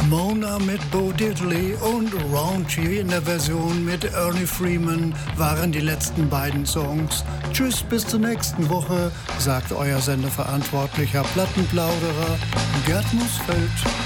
Mona mit Bo Diddley und Raunchy in der Version mit Ernie Freeman waren die letzten beiden Songs. Tschüss, bis zur nächsten Woche, sagt euer Sendeverantwortlicher Plattenplauderer Gerd Musfeld.